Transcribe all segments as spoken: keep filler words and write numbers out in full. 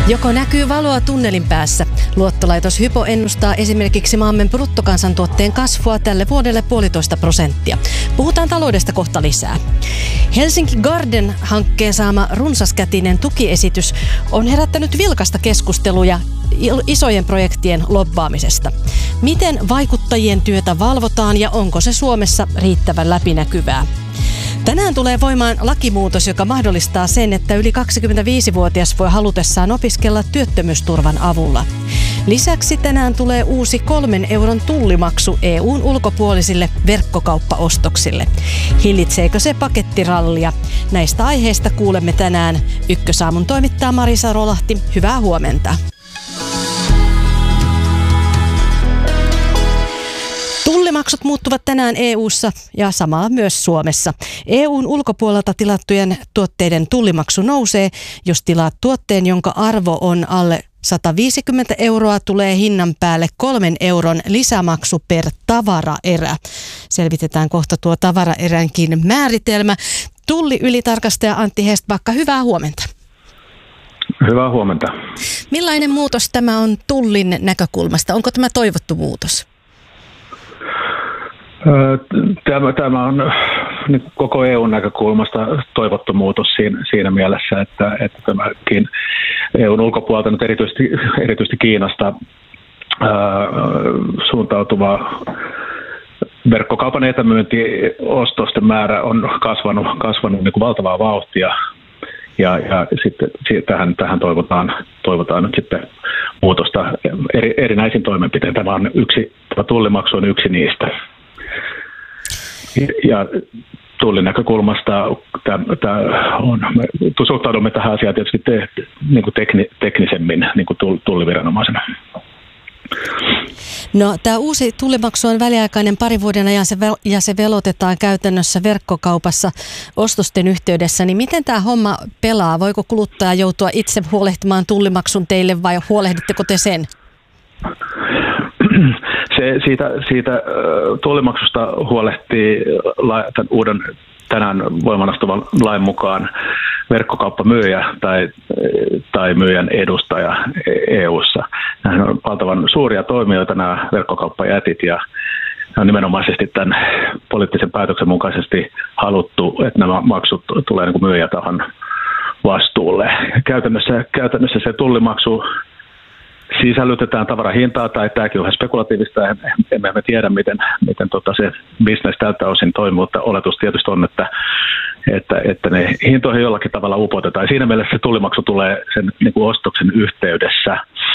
Joko näkyy valoa tunnelin päässä? Luottolaitos Hypo ennustaa esimerkiksi maamme bruttokansantuotteen kasvua tälle vuodelle puolitoista prosenttia. Puhutaan taloudesta kohta lisää. Helsinki Garden-hankkeen saama runsaskätinen tukiesitys on herättänyt vilkasta keskusteluja isojen projektien lobbaamisesta. Miten vaikuttajien työtä valvotaan ja onko se Suomessa riittävän läpinäkyvää? Tänään tulee voimaan lakimuutos, joka mahdollistaa sen, että yli kaksikymmentäviisivuotias voi halutessaan opiskella työttömyysturvan avulla. Lisäksi tänään tulee uusi kolmen euron tullimaksu E U:n ulkopuolisille verkkokauppaostoksille. Hillitseekö se pakettirallia? Näistä aiheista kuulemme tänään. Ykkösaamun toimittaja Marisa Rolahti. Hyvää huomenta. Tullimaksut muuttuvat tänään E U:ssa ja samaa myös Suomessa. E U:n ulkopuolelta tilattujen tuotteiden tullimaksu nousee, jos tilaat tuotteen, jonka arvo on alle sata viisikymmentä euroa, tulee hinnan päälle kolmen euron lisämaksu per tavaraerä. Selvitetään kohta tuo tavaraeränkin määritelmä. Tulli-ylitarkastaja Antti Hestbacka, hyvää huomenta. Hyvää huomenta. Millainen muutos tämä on Tullin näkökulmasta? Onko tämä toivottu muutos? Tämä, tämä on niin koko E U:n näkökulmasta toivottu muutos siinä, siinä mielessä, että, että tämäkin E U:n ulkopuolelta nyt erityisesti, erityisesti Kiinasta ää, suuntautuva verkkokaupan etämyyntiostosten määrä on kasvanut, kasvanut niin kuin valtavaa vauhtia. Ja, ja sitten tähän, tähän toivotaan, toivotaan nyt sitten muutosta eri, erinäisin toimenpitein. Tämä on yksi, tämä tullimaksu on yksi niistä. Ja Tullin näkökulmasta tämä on, me suhtaudumme tähän asiaan tietysti te, niin kuin tekni, teknisemmin niin kuin tulliviranomaisena. No, tämä uusi tullimaksu on väliaikainen pari vuoden ajan se vel- ja se velotetaan käytännössä verkkokaupassa ostosten yhteydessä. Niin miten tämä homma pelaa? Voiko kuluttaja joutua itse huolehtimaan tullimaksun teille vai huolehditteko te sen? Se, siitä, siitä tullimaksusta huolehtii tämän uuden tänään voimanastuvan lain mukaan verkkokauppamyyjä tai, tai myyjän edustaja E U:ssa. Nämä on valtavan suuria toimijoita, nämä verkkokauppajätit, ja on nimenomaisesti tämän poliittisen päätöksen mukaisesti haluttu, että nämä maksut tulee niin kuin myyjätahon vastuulle. Käytännössä, käytännössä se tullimaksu sisällytetään tavarahintaa, tai tämäkin on ihan spekulatiivista, emme me tiedä, miten, miten tota se business tältä osin toimii, mutta oletus tietysti on, että, että, että ne hintoihin jollakin tavalla upotetaan. Siinä mielessä se tullimaksu tulee sen niin kuin ostoksen yhteydessä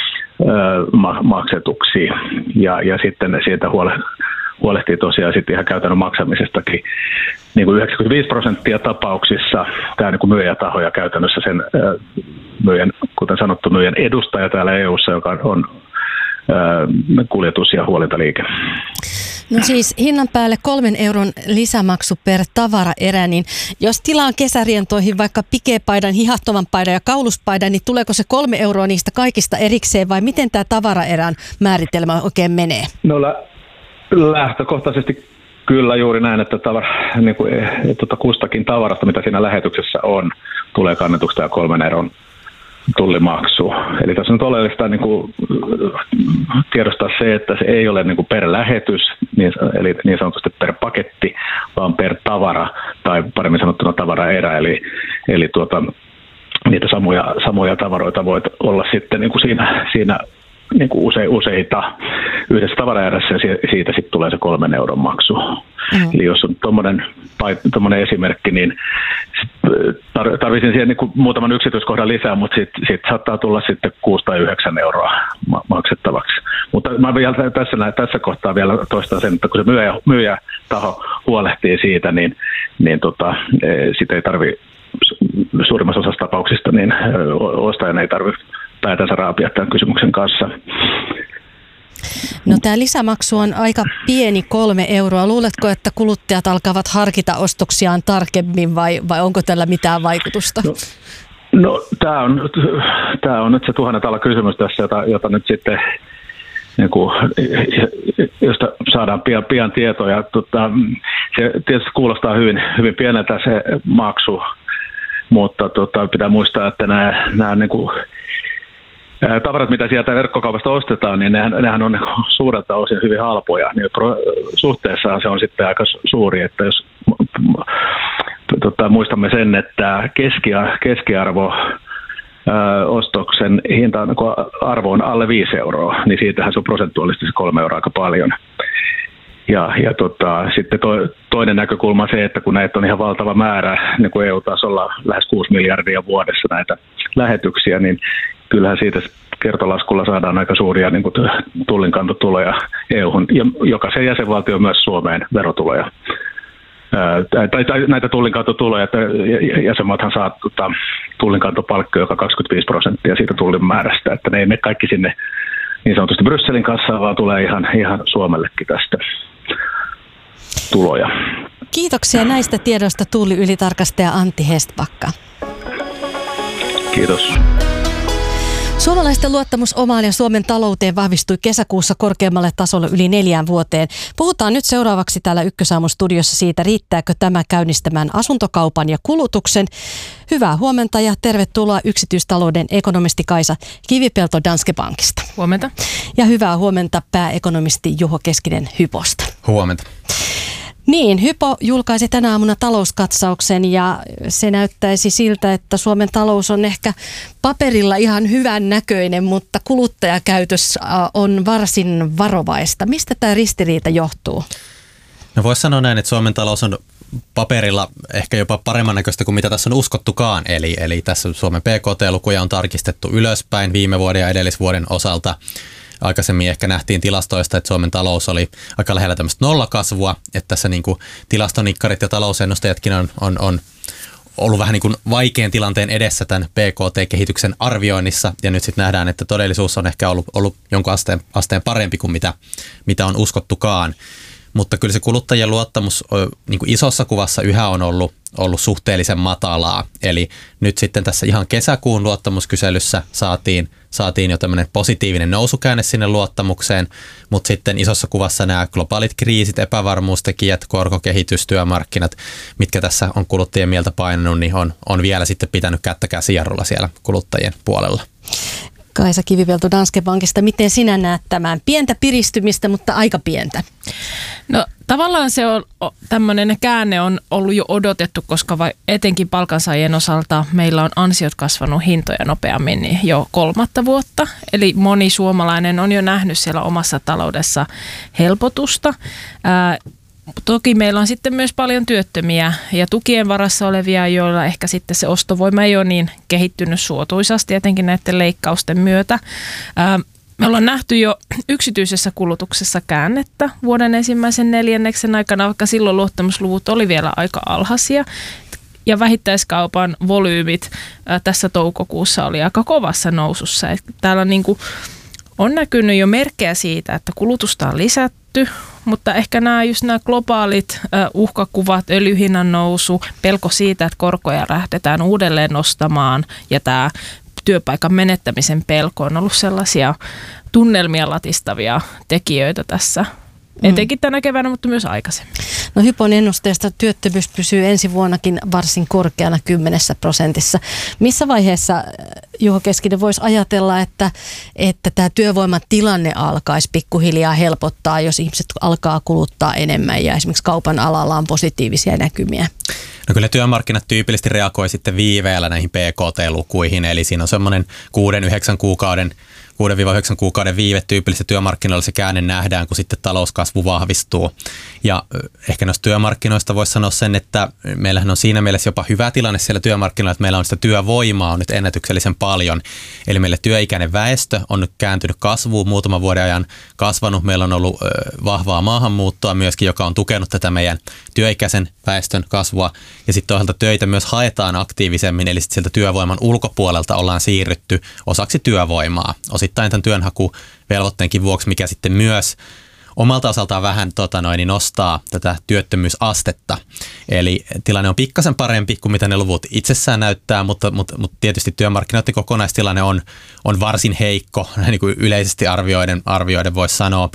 öö, maksetuksi, ja, ja sitten siitä huole, huolehtii tosiaan sitten ihan käytännön maksamisestakin. Niin kuin yhdeksänkymmentäviisi prosenttia tapauksissa tämä niin kuin myyjätaho ja käytännössä sen öö, myyjän, kuten sanottu, myyjän edustaja täällä E U:ssa, joka on öö, kuljetus- ja huolintaliike. No siis hinnan päälle kolmen euron lisämaksu per tavaraerä, niin jos tilaan kesärientoihin vaikka pikepaidan, hihattoman paidan ja kauluspaidan, niin tuleeko se kolme euroa niistä kaikista erikseen vai miten tämä tavaraerän määritelmä oikein menee? No lä- lähtökohtaisesti kyllä juuri näin, että tavara, niin kuin, tuota, kustakin tavarasta, mitä siinä lähetyksessä on, tulee kannetuksi tämä kolmen euron tullimaksu. Eli tässä on nyt oleellista niin kuin, tiedostaa se, että se ei ole niin kuin per lähetys, niin, eli niin sanotusti per paketti, vaan per tavara, tai paremmin sanottuna tavaraerä, eli, eli tuota, niitä samoja, samoja tavaroita voi olla sitten niin kuin siinä, siinä niin kuin use, useita yhdessä tavaraerässä, ja siitä sitten tulee se kolmen euron maksu. Mm. Eli jos on tuommoinen esimerkki, niin tar- tarvitsin siihen niin kuin muutaman yksityiskohdan lisää, mutta sitten sit saattaa tulla sitten kuusi tai yhdeksän euroa ma- maksettavaksi. Mutta mä vielä tässä, tässä kohtaa vielä toistan sen, että kun se myyjä, myyjätaho huolehtii siitä, niin, niin tota, sitä ei tarvitse suurimmassa osassa tapauksista, niin ostajan ei tarvitse päätänsä raapia tämän kysymyksen kanssa. No tämä lisämaksu on aika pieni, kolme euroa. Luuletko, että kuluttajat alkavat harkita ostoksiaan tarkemmin vai, vai onko tällä mitään vaikutusta? No, no tämä on, tämä on nyt se tuhannen täällä kysymys tässä, jota, jota nyt sitten, niin kuin, josta saadaan pian, pian tietoja. Tota, se tietysti kuulostaa hyvin, hyvin pieneltä se maksu, mutta tota, pitää muistaa, että nämä, nämä niin kuin tavarat, mitä sieltä verkkokaupasta ostetaan, niin nehän, nehän on suurelta osin hyvin halpoja. Niin suhteessaan se on sitten aika suuri, että jos tota, muistamme sen, että keski, keskiarvo ää, ostoksen hinta, kun arvo on alle viisi euroa, niin siitähän se on prosentuaalisesti se kolme euroa aika paljon. Ja, ja tota, sitten to, toinen näkökulma on se, että kun näitä on ihan valtava määrä, niin kuin E U-tasolla lähes kuusi miljardia vuodessa näitä lähetyksiä, niin kyllähän siitä kertolaskulla saadaan aika suuria niin kuin tullinkantotuloja E U:hun, ja jokaisen jäsenvaltio myös Suomeen verotuloja. Ää, tai, tai näitä tullinkantotuloja, että jäsenmaathan saa tota, tullinkantopalkkoja joka kaksikymmentäviisi prosenttia siitä tullin määrästä, että ne ei mene kaikki sinne niin sanotusti Brysselin kassaan, vaan tulee ihan, ihan Suomellekin tästä tuloja. Kiitoksia näistä tiedoista tulliylitarkastaja Antti Hestbacka. Kiitos. Suomalaisten luottamus omaan ja Suomen talouteen vahvistui kesäkuussa korkeammalle tasolle yli neljään vuoteen. Puhutaan nyt seuraavaksi täällä Ykkösaamun studiossa siitä, riittääkö tämä käynnistämään asuntokaupan ja kulutuksen. Hyvää huomenta ja tervetuloa yksityistalouden ekonomisti Kaisa Kivipelto Danske Bankista. Huomenta. Ja hyvää huomenta pääekonomisti Juho Keskinen Hyposta. Huomenta. Niin, Hypo julkaisi tänä aamuna talouskatsauksen ja se näyttäisi siltä, että Suomen talous on ehkä paperilla ihan hyvän näköinen, mutta kuluttajakäytös on varsin varovaista. Mistä tämä ristiriita johtuu? No voisi sanoa näin, että Suomen talous on paperilla ehkä jopa paremman näköistä kuin mitä tässä on uskottukaan. Eli, eli tässä Suomen P K T-lukuja on tarkistettu ylöspäin viime vuoden ja edellisvuoden osalta. Aikaisemmin ehkä nähtiin tilastoista, että Suomen talous oli aika lähellä tämmöistä nollakasvua, että tässä niin kuin tilastonikkarit ja talousennustajatkin on, on, on ollut vähän niin kuin vaikean tilanteen edessä tämän P K T-kehityksen arvioinnissa, ja nyt sitten nähdään, että todellisuus on ehkä ollut, ollut jonkun asteen, asteen parempi kuin mitä, mitä on uskottukaan. Mutta kyllä se kuluttajien luottamus niin kuin isossa kuvassa yhä on ollut, ollut suhteellisen matalaa. Eli nyt sitten tässä ihan kesäkuun luottamuskyselyssä saatiin, saatiin jo tämmöinen positiivinen nousukäänne sinne luottamukseen, mutta sitten isossa kuvassa nämä globaalit kriisit, epävarmuustekijät, korkokehitys, työmarkkinat, mitkä tässä on kuluttajien mieltä painanut, niin on, on vielä sitten pitänyt kättä käsijarrulla siellä kuluttajien puolella. Kaisa Kivipelto Danske Bankista, miten sinä näet tämän? Pientä piristymistä, mutta aika pientä. No tavallaan se on tämmöinen käänne on ollut jo odotettu, koska vai etenkin palkansaajien osalta meillä on ansiot kasvanut hintoja nopeammin niin jo kolmatta vuotta. Eli moni suomalainen on jo nähnyt siellä omassa taloudessa helpotusta. Ää, Toki meillä on sitten myös paljon työttömiä ja tukien varassa olevia, joilla ehkä sitten se ostovoima ei ole niin kehittynyt suotuisasti, etenkin näiden leikkausten myötä. Me ollaan nähty jo yksityisessä kulutuksessa käännettä vuoden ensimmäisen neljänneksen aikana, vaikka silloin luottamusluvut oli vielä aika alhaisia. Ja vähittäiskaupan volyymit tässä toukokuussa oli aika kovassa nousussa. Täällä on, niin kuin, on näkynyt jo merkkejä siitä, että kulutusta on lisätty. Mutta ehkä nämä, just nämä globaalit uhkakuvat, öljyhinnan nousu, pelko siitä, että korkoja lähdetään uudelleen nostamaan ja tämä työpaikan menettämisen pelko on ollut sellaisia tunnelmia latistavia tekijöitä tässä. Etenkin tänä keväänä, mutta myös aikaisemmin. No Hypon ennusteesta työttömyys pysyy ensi vuonnakin varsin korkeana kymmenessä prosentissa. Missä vaiheessa Juho Keskinen voisi ajatella, että, että tämä työvoimatilanne alkaisi pikkuhiljaa helpottaa, jos ihmiset alkaa kuluttaa enemmän ja esimerkiksi kaupan alalla on positiivisia näkymiä? No kyllä työmarkkinat tyypillisesti reagoi sitten viiveellä näihin P K T-lukuihin, eli siinä on semmoinen kuuden yhdeksän kuukauden kuuden yhdeksän kuukauden viive tyypillisesti työmarkkinoilla se käänne nähdään, kun sitten talouskasvu vahvistuu. Ja ehkä noista työmarkkinoista voisi sanoa sen, että meillähän on siinä mielessä jopa hyvä tilanne siellä työmarkkinoilla, että meillä on sitä työvoimaa on nyt ennätyksellisen paljon. Eli meillä työikäinen väestö on nyt kääntynyt kasvuun muutaman vuoden ajan kasvanut. Meillä on ollut vahvaa maahanmuuttoa myöskin, joka on tukenut tätä meidän työikäisen väestön kasvua. Ja sitten toisaalta töitä myös haetaan aktiivisemmin, eli sitten sieltä työvoiman ulkopuolelta ollaan siirrytty osaksi työvoimaa. Osittain tämän työnhakuvelvoitteenkin vuoksi, mikä sitten myös omalta osaltaan vähän tota noin, nostaa tätä työttömyysastetta. Eli tilanne on pikkasen parempi kuin mitä ne luvut itsessään näyttää, mutta, mutta, mutta tietysti työmarkkinoiden kokonaistilanne on, on varsin heikko, niin kuin yleisesti arvioiden, arvioiden voisi sanoa.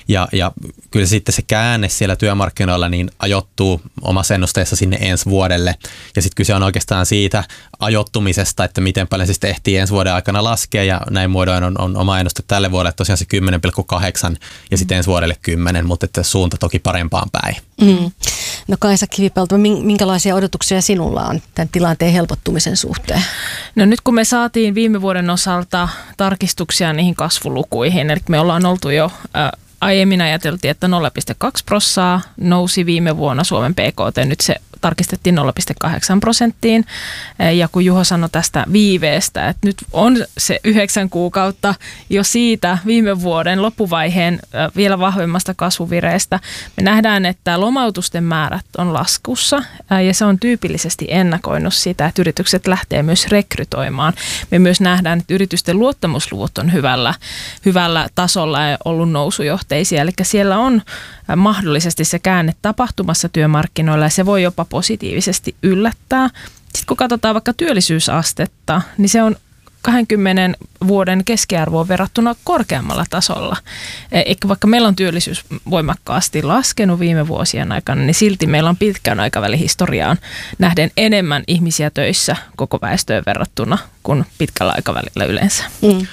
Ja, ja kyllä sitten se käänne siellä työmarkkinoilla niin ajoittuu omassa ennusteessa sinne ensi vuodelle. Ja sitten kyse on oikeastaan siitä ajoittumisesta, että miten paljon se sitten ehtii ensi vuoden aikana laskea. Ja näin muodoin on, on oma ennuste tälle vuodelle tosiaan se kymmenen pilkku kahdeksan ja sitten ensi vuodelle kymmenen, mutta että suunta toki parempaan päin. Mm. No Kaisa Kivipelto, minkälaisia odotuksia sinulla on tämän tilanteen helpottumisen suhteen? No nyt kun me saatiin viime vuoden osalta tarkistuksia niihin kasvulukuihin, eli me ollaan oltu jo äh, aiemmin ajateltiin, että nolla pilkku kaksi prosenttia nousi viime vuonna Suomen P K T, nyt se tarkistettiin nolla pilkku kahdeksan prosenttiin. Ja kun Juho sanoi tästä viiveestä, että nyt on se yhdeksän kuukautta jo siitä viime vuoden loppuvaiheen vielä vahvemmasta kasvuvireestä. Me nähdään, että lomautusten määrät on laskussa ja se on tyypillisesti ennakoinut sitä, että yritykset lähtee myös rekrytoimaan. Me myös nähdään, että yritysten luottamusluvut on hyvällä, hyvällä tasolla ja ollut nousujohteisia. Eli siellä on mahdollisesti se käänne tapahtumassa työmarkkinoilla ja se voi jopa positiivisesti yllättää. Sitten kun katsotaan vaikka työllisyysastetta, niin se on kaksikymmentä vuoden keskiarvoon verrattuna korkeammalla tasolla. Eikä vaikka meillä on työllisyys voimakkaasti laskenut viime vuosien aikana, niin silti meillä on pitkän aikavälin historiaan nähden enemmän ihmisiä töissä koko väestöön verrattuna kuin pitkällä aikavälillä yleensä. Mm.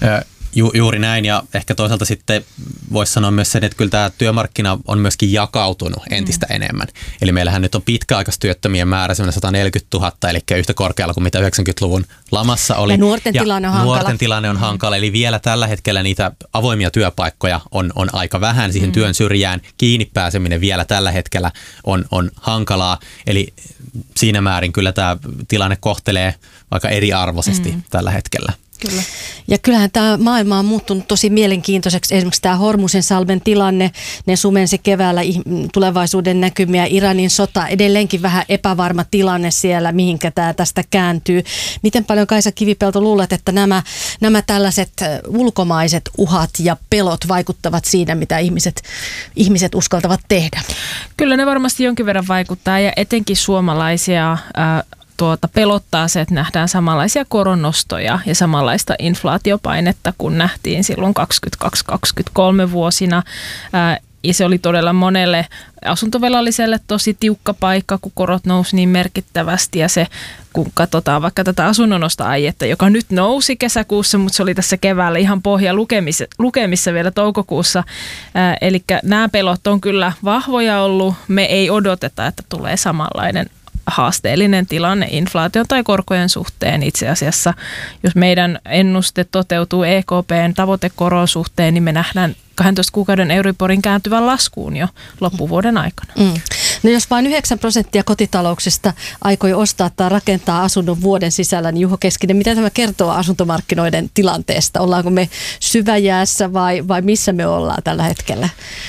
Ju, juuri näin, ja ehkä toisaalta sitten voisi sanoa myös sen, että kyllä tämä työmarkkina on myöskin jakautunut entistä mm. enemmän. Eli meillähän nyt on pitkäaikaistyöttömien määrä semmoinen sata neljäkymmentätuhatta, eli yhtä korkealla kuin mitä yhdeksänkymmentäluvun lamassa oli. Ja nuorten ja tilanne on hankala. Nuorten tilanne on hankala, eli vielä tällä hetkellä niitä avoimia työpaikkoja on, on aika vähän. Siihen mm. työn syrjään kiinni pääseminen vielä tällä hetkellä on, on hankalaa. Eli siinä määrin kyllä tämä tilanne kohtelee aika eriarvoisesti mm. tällä hetkellä. Kyllä. Ja kyllähän tämä maailma on muuttunut tosi mielenkiintoiseksi. Esimerkiksi tämä Hormusin-salmen tilanne, ne sumensi keväällä tulevaisuuden näkymiä. Iranin sota, edelleenkin vähän epävarma tilanne siellä, mihinkä tämä tästä kääntyy. Miten paljon, Kaisa Kivipelto, luulet, että nämä, nämä tällaiset ulkomaiset uhat ja pelot vaikuttavat siinä, mitä ihmiset, ihmiset uskaltavat tehdä? Kyllä ne varmasti jonkin verran vaikuttaa, ja etenkin suomalaisia ää, Tuota, pelottaa se, että nähdään samanlaisia koronnostoja ja samanlaista inflaatiopainetta kuin nähtiin silloin kaksikymmentäkaksi kaksikymmentäkolme vuosina. Ää, ja se oli todella monelle asuntovelalliselle tosi tiukka paikka, kun korot nousi niin merkittävästi. Ja se, kun katsotaan vaikka tätä asunnonosta-aietta, joka nyt nousi kesäkuussa, mutta se oli tässä keväällä ihan pohja lukemissa, lukemissa vielä toukokuussa. Ää, eli nämä pelot on kyllä vahvoja ollut. Me ei odoteta, että tulee samanlainen haasteellinen tilanne inflaation tai korkojen suhteen. Itse asiassa, jos meidän ennuste toteutuu E K P:n tavoitekoron suhteen, niin me nähdään kahdentoista kuukauden Euriborin kääntyvän laskuun jo loppuvuoden aikana. Mm. No jos vain yhdeksän prosenttia kotitalouksista aikoi ostaa tai rakentaa asunnon vuoden sisällä, niin Juho Keskinen, mitä tämä kertoo asuntomarkkinoiden tilanteesta? Ollaanko me syväjäässä vai, vai missä me ollaan tällä hetkellä?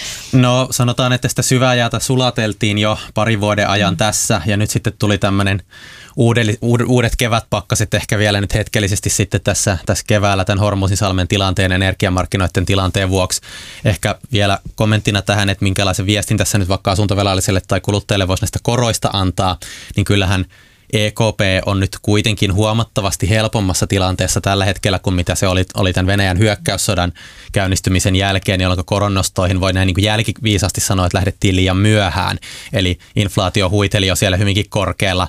No sanotaan, että sitä syväjäätä sulateltiin jo parin vuoden ajan mm. tässä, ja nyt sitten tuli tämmöinen uudet, uudet kevätpakkaset ehkä vielä nyt hetkellisesti sitten tässä, tässä keväällä tämän Hormusin-salmen tilanteen ja energiamarkkinoiden tilanteen vuoksi. Ehkä vielä kommenttina tähän, että minkälaisen viestin tässä nyt vaikka asuntovelalliselle tai kuluttajalle voisi näistä koroista antaa, niin kyllähän E K P on nyt kuitenkin huomattavasti helpommassa tilanteessa tällä hetkellä kuin mitä se oli, oli tämän Venäjän hyökkäyssodan käynnistymisen jälkeen, jolloin koronnostoihin voi näin niin kuin jälkiviisasti sanoa, että lähdettiin liian myöhään. Eli inflaatio huiteli jo siellä hyvinkin korkealla,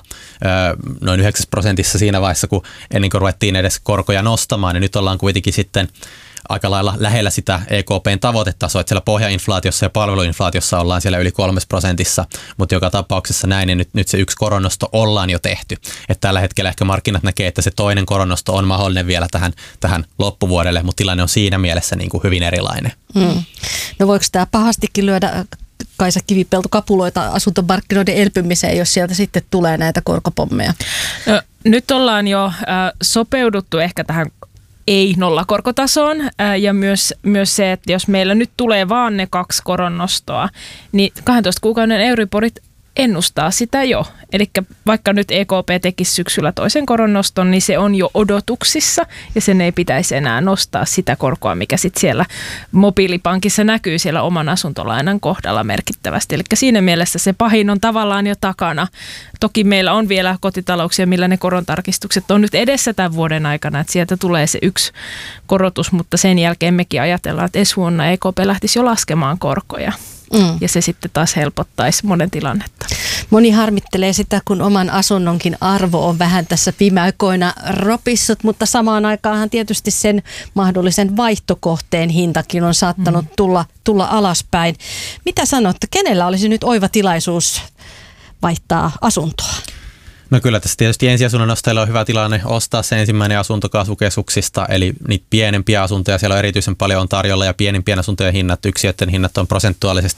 noin yhdeksän prosentissa siinä vaiheessa, kun ennen kuin ruvettiin edes korkoja nostamaan, niin nyt ollaan kuitenkin sitten aika lailla lähellä sitä E K P:n tavoitetasoa, että siellä pohjainflaatiossa ja palveluinflaatiossa ollaan siellä yli kolmes prosentissa, mutta joka tapauksessa näin, niin nyt, nyt se yksi koronnosto ollaan jo tehty. Että tällä hetkellä ehkä markkinat näkee, että se toinen koronnosto on mahdollinen vielä tähän, tähän loppuvuodelle, mutta tilanne on siinä mielessä niin kuin hyvin erilainen. Mm. No voiko tämä pahastikin lyödä, Kaisa Kivipelto, kapuloita asuntomarkkinoiden elpymiseen, jos sieltä sitten tulee näitä korkopommeja? No, nyt ollaan jo äh, sopeuduttu ehkä tähän ei nollakorkotasoon ja myös, myös se, että jos meillä nyt tulee vaan ne kaksi koronnostoa, niin kahdentoista kuukauden Euriborit ennustaa sitä jo. Eli vaikka nyt E K P tekisi syksyllä toisen koronnoston, niin se on jo odotuksissa ja sen ei pitäisi enää nostaa sitä korkoa, mikä sitten siellä mobiilipankissa näkyy siellä oman asuntolainan kohdalla merkittävästi. Eli siinä mielessä se pahin on tavallaan jo takana. Toki meillä on vielä kotitalouksia, millä ne korontarkistukset on nyt edessä tämän vuoden aikana, että sieltä tulee se yksi korotus, mutta sen jälkeen mekin ajatellaan, että ensi vuonna E K P lähtisi jo laskemaan korkoja. Mm. Ja se sitten taas helpottaisi monen tilannetta. Moni harmittelee sitä, kun oman asunnonkin arvo on vähän tässä viime aikoina ropissut, mutta samaan aikaanhan tietysti sen mahdollisen vaihtokohteen hintakin on saattanut mm. tulla, tulla alaspäin. Mitä sanotte, kenellä olisi nyt oiva tilaisuus vaihtaa asuntoa? No kyllä tässä tietysti ensiasunnon ostajilla on hyvä tilanne ostaa se ensimmäinen asunto kasvukeskuksista, eli niitä pienempiä asuntoja siellä on erityisen paljon on tarjolla ja pienimpien asuntojen hinnat, yksiöiden hinnat on prosentuaalisesti